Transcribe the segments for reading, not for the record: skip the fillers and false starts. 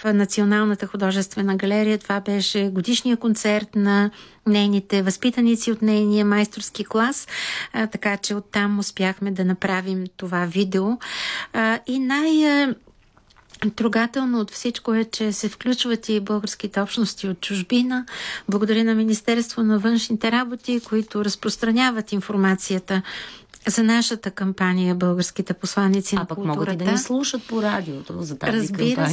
Националната художествена галерия. Това беше годишния концерт на нейните възпитаници от нейния майсторски клас, така че оттам успяхме да направим това видео. И трогателно от всичко е, че се включват и българските общности от чужбина. Благодаря на Министерство на външните работи, които разпространяват информацията за нашата кампания "Българските посланици на културата". А пък могат и да ни слушат по радиото за тази Разбира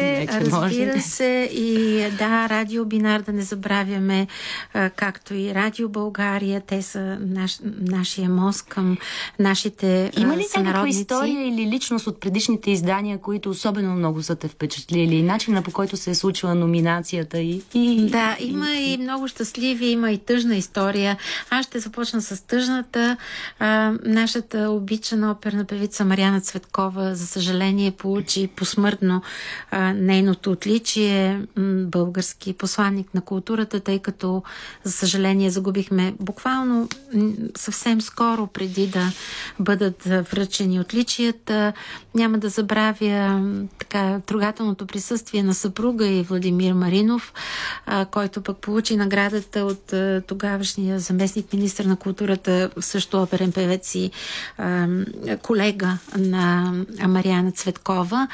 се. И да, Радио Бинар, да не забравяме, както и Радио България. Те са нашия мост към нашите сънародници. Има ли някаква история или личност от предишните издания, които особено много са те впечатлили? И начина, по който се е случила номинацията? Да, има и много щастливи, има и тъжна история. Аз ще започна с тъжната. Нашата обичана оперна певица Мариана Цветкова, за съжаление, получи посмъртно нейното отличие български посланник на културата, тъй като, за съжаление, загубихме буквално съвсем скоро преди да бъдат връчени отличията. Няма да забравя трогателното присъствие на съпруга и Владимир Маринов, който пък получи наградата от тогавашния заместник министър на културата, също оперен певец и колега на Мариана Цветкова.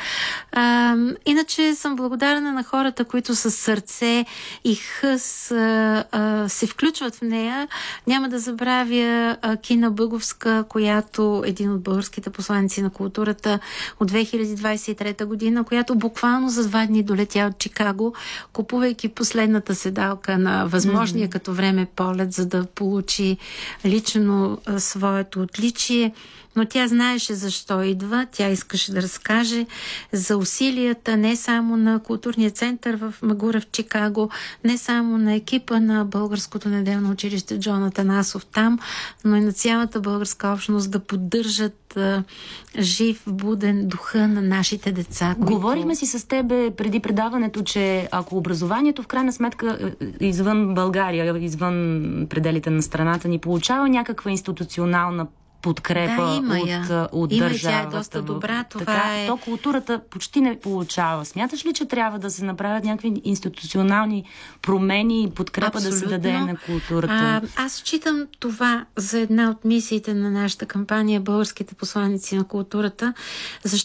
Иначе съм благодарна на хората, които със сърце и хъс се включват в нея. Няма да забравя Кина Бъговска, която един от българските посланици на културата от 2023 година, която буквално за 2 дни долетя от Чикаго, купувайки последната седалка на възможния като време полет, за да получи лично своето отличие. Но тя знаеше защо идва, тя искаше да разкаже за усилията не само на културния център в Магура в Чикаго, не само на екипа на Българското неделно училище Джон Атанасов там, но и на цялата българска общност да поддържат жив, буден духа на нашите деца. Говорихме си с тебе преди предаването, че ако образованието в крайна сметка извън България, извън пределите на страната ни получава някаква институционална подкрепа от държавата. Тя е доста добра. То културата почти не получава. Смяташ ли, че трябва да се направят някакви институционални промени и подкрепа да се даде на културата? Аз считам това за една от мисиите на нашата кампания "Българските посланици на културата", защото